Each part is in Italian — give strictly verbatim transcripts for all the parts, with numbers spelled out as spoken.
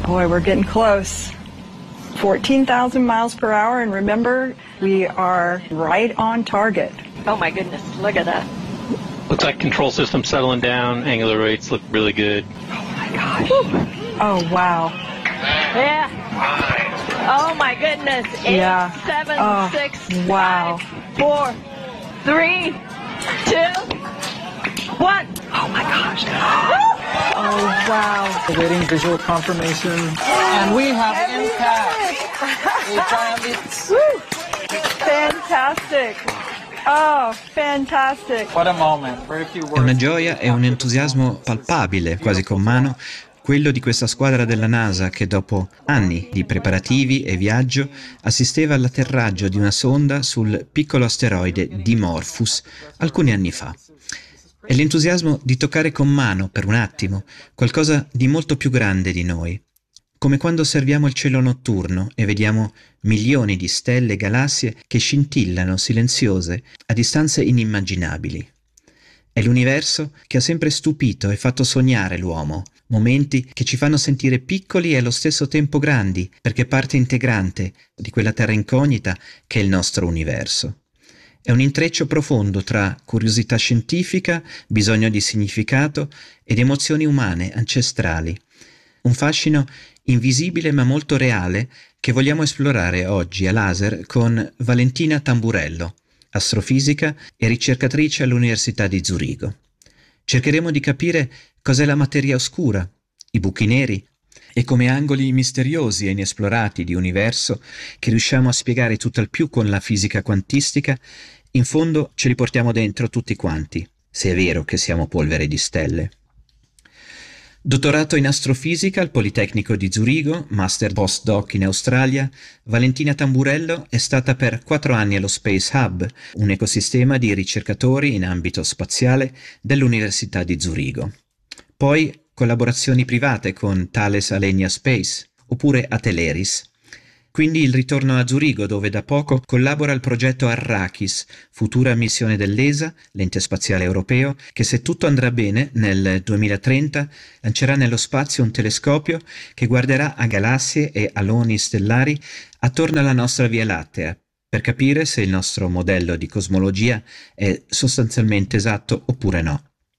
Boy, we're getting close. fourteen thousand miles per hour, and remember, we are right on target. Oh my goodness, look at that. Looks like control system settling down, angular rates look really good. Oh my gosh. Oh wow. Yeah. Oh my goodness. Eight, yeah. seven, oh, six, wow. five, four, three, two, one. Oh my gosh. Oh wow. Awaiting visual confirmation. And we have impact. Fantastic. Oh, fantastic. What a moment. Very few È words. una gioia e un entusiasmo palpabile, quasi con mano, quello di questa squadra della NASA che dopo anni di preparativi e viaggio assisteva all'atterraggio di una sonda sul piccolo asteroide Dimorphos alcuni anni fa. È l'entusiasmo di toccare con mano per un attimo qualcosa di molto più grande di noi, come quando osserviamo il cielo notturno e vediamo milioni di stelle e galassie che scintillano silenziose a distanze inimmaginabili. È l'universo che ha sempre stupito e fatto sognare l'uomo, momenti che ci fanno sentire piccoli e allo stesso tempo grandi, perché parte integrante di quella terra incognita che è il nostro universo. È un intreccio profondo tra curiosità scientifica, bisogno di significato ed emozioni umane, ancestrali. Un fascino invisibile ma molto reale che vogliamo esplorare oggi a laser con Valentina Tamburello, astrofisica e ricercatrice all'Università di Zurigo. Cercheremo di capire cos'è la materia oscura, i buchi neri, e come angoli misteriosi e inesplorati di universo che riusciamo a spiegare tutt'al più con la fisica quantistica, in fondo ce li portiamo dentro tutti quanti, se è vero che siamo polvere di stelle. Dottorato in astrofisica al Politecnico di Zurigo, master postdoc in Australia, Valentina Tamburello è stata per quattro anni allo Space Hub, un ecosistema di ricercatori in ambito spaziale dell'Università di Zurigo. Poi collaborazioni private con Thales Alenia Space, oppure Ateleris. Quindi il ritorno a Zurigo, dove da poco collabora al progetto Arrakis, futura missione dell'E S A, l'ente spaziale europeo, che se tutto andrà bene nel duemilatrenta lancerà nello spazio un telescopio che guarderà a galassie e aloni stellari attorno alla nostra Via Lattea, per capire se il nostro modello di cosmologia è sostanzialmente esatto oppure no.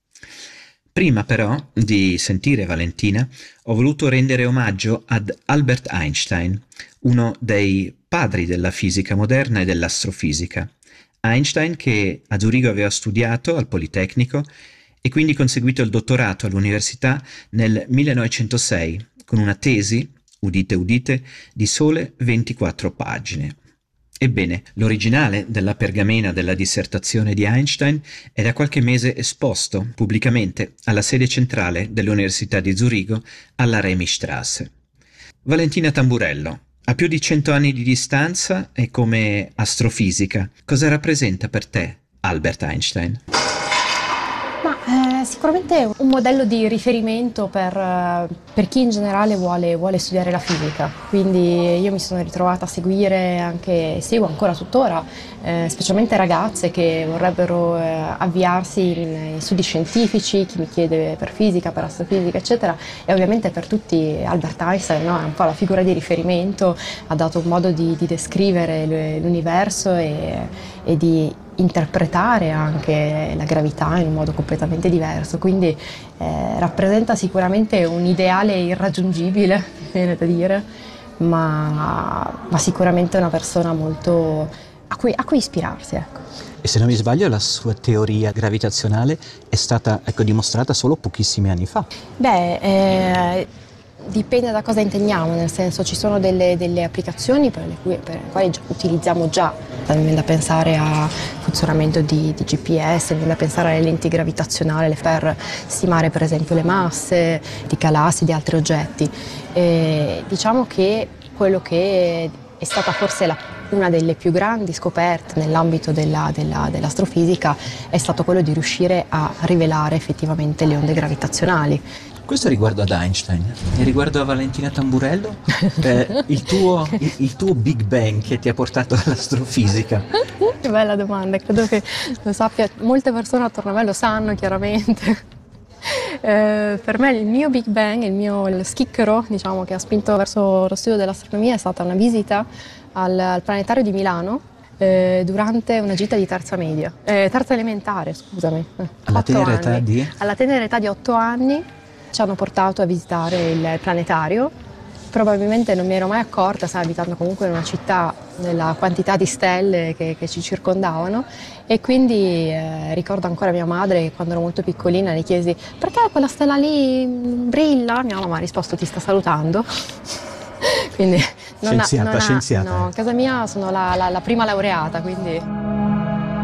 Prima però di sentire Valentina, ho voluto rendere omaggio ad Albert Einstein, uno dei padri della fisica moderna e dell'astrofisica. Einstein che a Zurigo aveva studiato al Politecnico e quindi conseguito il dottorato all'università nel millenovecentosei con una tesi, udite udite, di sole ventiquattro pagine. Ebbene, l'originale della pergamena della dissertazione di Einstein è da qualche mese esposto pubblicamente alla sede centrale dell'Università di Zurigo alla Remistrasse. Valentina Tamburello, a più di cento anni di distanza e come astrofisica, cosa rappresenta per te Albert Einstein? Ma eh, sicuramente un modello di riferimento per, eh, per chi in generale vuole, vuole studiare la fisica, quindi io mi sono ritrovata a seguire anche, seguo ancora tuttora, eh, specialmente ragazze che vorrebbero eh, avviarsi in, in studi scientifici, chi mi chiede per fisica, per astrofisica eccetera, e ovviamente per tutti Albert Einstein, no? È un po' la figura di riferimento, ha dato un modo di, di descrivere l'universo e, e di interpretare anche la gravità in un modo completamente diverso, quindi eh, rappresenta sicuramente un ideale irraggiungibile, viene da dire, ma, ma sicuramente una persona molto a cui, a cui ispirarsi, ecco. E se non mi sbaglio la sua teoria gravitazionale è stata, ecco, dimostrata solo pochissimi anni fa. Beh, eh, dipende da cosa intendiamo, nel senso ci sono delle, delle applicazioni per le, cui, per le quali utilizziamo già, mi viene da pensare a funzionamento di, di G P S, mi viene da pensare alle lenti gravitazionali per stimare per esempio le masse di galassie, di altri oggetti. E diciamo che quello che è stata forse la, una delle più grandi scoperte nell'ambito della, della, dell'astrofisica è stato quello di riuscire a rivelare effettivamente le onde gravitazionali. Questo riguardo ad Einstein e riguardo a Valentina Tamburello, eh, il, tuo, il, il tuo Big Bang che ti ha portato all'astrofisica. Che bella domanda, credo che lo sappia, molte persone attorno a me lo sanno chiaramente. Eh, per me il mio Big Bang, il mio il schicchero, diciamo, che ha spinto verso lo studio dell'astronomia è stata una visita al, al planetario di Milano eh, durante una gita di terza media, eh, terza elementare, scusami. Eh, Alla otto tenera età anni. di? Alla tenera età di otto anni ci hanno portato a visitare il planetario. Probabilmente non mi ero mai accorta, sai, abitando comunque in una città, della quantità di stelle che, che ci circondavano, e quindi eh, ricordo ancora mia madre che quando ero molto piccolina le chiesi perché quella stella lì brilla? Mia mamma ha risposto ti sta salutando. Quindi non Scienziata, ha, non ha, scienziata. no, a casa mia sono la, la, la prima laureata, quindi...